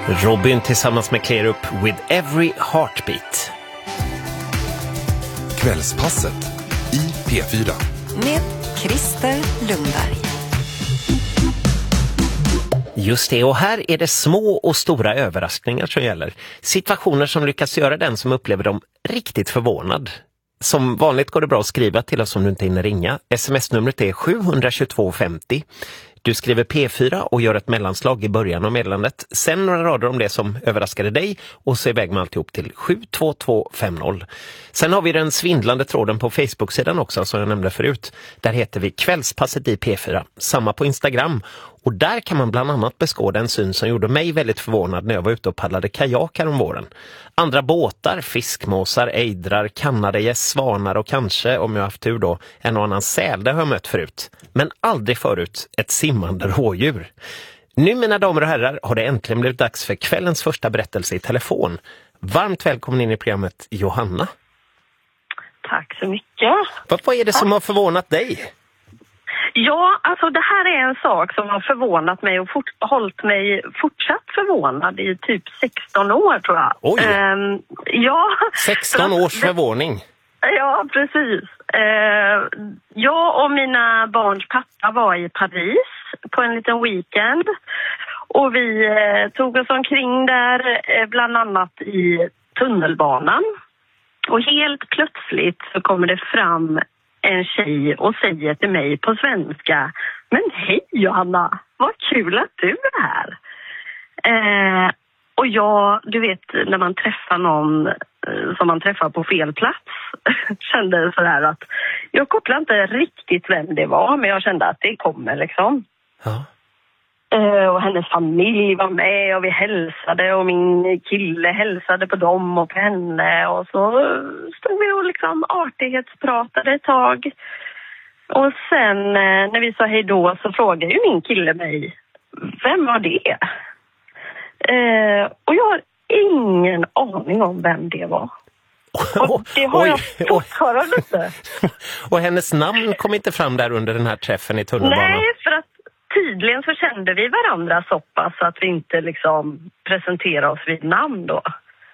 Robin tillsammans med Clear Up With Every Heartbeat. Kvällspasset i P4. Med Christer Lundberg. Just det, och här är det små och stora överraskningar som gäller. Situationer som lyckas göra den som upplever dem riktigt förvånad. Som vanligt går det bra att skriva till oss om du inte hinner ringa. SMS-numret är 72250. Du skriver P4 och gör ett mellanslag i början av meddelandet. Sen några rader om det som överraskade dig och så iväg med alltihop till 72250. Sen har vi den svindlande tråden på Facebook-sidan också som jag nämnde förut. Där heter vi Kvällspasset i P4. Samma på Instagram. Och där kan man bland annat beskåda en syn som gjorde mig väldigt förvånad när jag var ute och paddlade kajak här om våren. Andra båtar, fiskmåsar, ejdrar, kanadagäss, svanar och kanske, om jag haft tur då, en och annan säl, det har jag mött förut. Men aldrig förut ett simmande rådjur. Nu, mina damer och herrar, har det äntligen blivit dags för kvällens första berättelse i telefon. Varmt välkommen in i programmet, Johanna. Tack så mycket. Vad är det som har förvånat dig? Ja, alltså det här är en sak som har förvånat mig och hållit mig fortsatt förvånad i typ 16 år tror jag. Oj! Ja. 16 års förvåning. Ja, precis. Jag och mina barns pappa var i Paris på en liten weekend. Och vi tog oss omkring där, bland annat i tunnelbanan. Och helt plötsligt så kommer det fram en tjej och säger till mig på svenska: men hej Johanna, vad kul att du är här. Och jag, du vet, när man träffar någon som man träffar på fel plats kände sådär att jag kopplar inte riktigt vem det var, men jag kände att det kommer liksom. Ja. Och hennes familj var med och vi hälsade och min kille hälsade på dem och på henne. Och så stod vi och liksom artighetspratade ett tag. Och sen när vi sa hej då så frågade ju min kille mig: vem var det? Och jag har ingen aning om vem det var. Och det har jag fortfarande inte. Och hennes namn kom inte fram där under den här träffen i tunnelbanan? Nej, för att tydligen så kände vi varandra så pass att vi inte liksom presenterade oss vid namn då.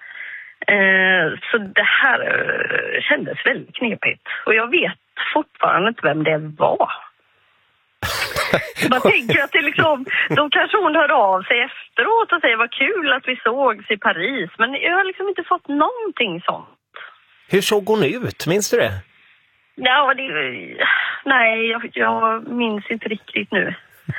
Så det här kändes väldigt knepigt. Och jag vet fortfarande inte vem det var. Man tänker att det liksom, de kanske hon hör av sig efteråt och säger vad kul att vi sågs i Paris. Men jag har liksom inte fått någonting sånt. Hur såg hon ut? Minns du det? Ja, nej, jag minns inte riktigt nu.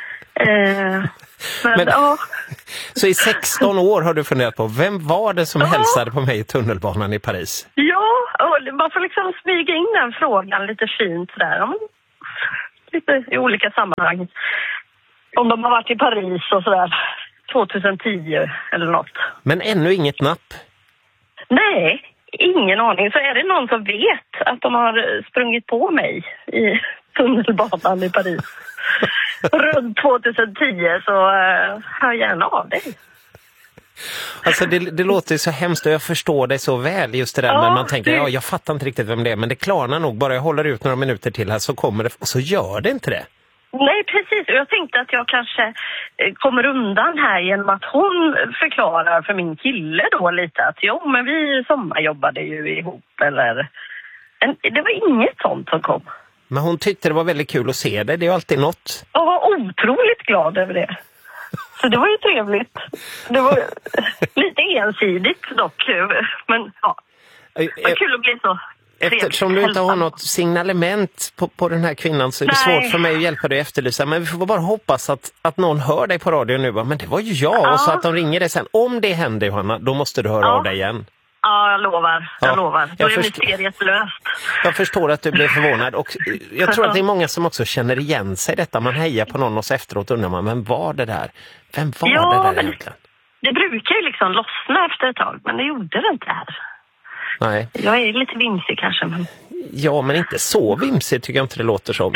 Men ja. Så i 16 år har du funderat på vem var det som hälsade på mig i tunnelbanan i Paris? Ja, och man får liksom smyga in den frågan lite fint sådär. Lite i olika sammanhang. Om de har varit i Paris och sådär 2010 eller något. Men ännu inget napp? Nej, ingen aning. Så är det någon som vet att de har sprungit på mig i tunnelbanan i Paris runt 2010 så hör gärna av dig. Alltså det låter så hemskt och jag förstår dig så väl just det där. Men man tänker, jag fattar inte riktigt vem det är. Men det klarnar nog, bara jag håller ut några minuter till här så kommer det, och så gör det inte det. Nej, precis. Och jag tänkte att jag kanske kommer undan här genom att hon förklarar för min kille då lite att jo, men vi sommarjobbade ju ihop eller... Det var inget sånt som kom. Men hon tyckte det var väldigt kul att se det, det är ju alltid något. Jag var otroligt glad över det. Så det var ju trevligt. Det var lite ensidigt dock, men ja. Det var kul att bli så. Eftersom du inte har något signalement på den här kvinnan så är det svårt för mig att hjälpa dig att efterlysa. Men vi får bara hoppas att någon hör dig på radio nu. Men det var ju jag och så att de ringer dig sen. Om det händer, Johanna, då måste du höra av dig igen. Ja, jag lovar. Jag lovar. Då är mysteriet löst. Jag förstår att du blev förvånad. Och jag tror att det är många som också känner igen sig detta. Man hejar på någon och så efteråt undrar man, vem var det där? Vem var det där egentligen? Det brukar ju liksom lossna efter ett tag, men det gjorde det inte här. Nej. Jag är lite vimsig kanske. Men... Ja, men inte så vimsig tycker jag inte det låter som.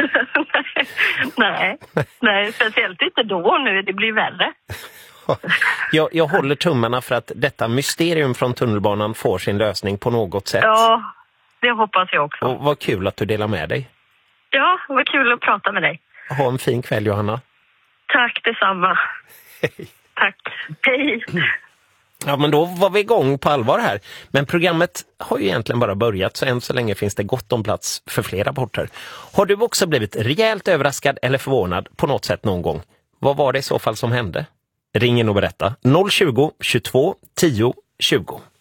Nej, speciellt inte då nu. Det blir värre. Jag håller tummarna för att detta mysterium från tunnelbanan får sin lösning på något sätt. Ja, det hoppas jag också. Och vad kul att du delar med dig. Ja, vad kul att prata med dig. Ha en fin kväll, Johanna. Tack detsamma. Hej. Tack. Hej. Ja, men då var vi igång på allvar här. Men programmet har ju egentligen bara börjat, så än så länge finns det gott om plats för fler rapporter. Har du också blivit rejält överraskad eller förvånad på något sätt någon gång? Vad var det i så fall som hände? Ring in och berätta. 020 22 10 20.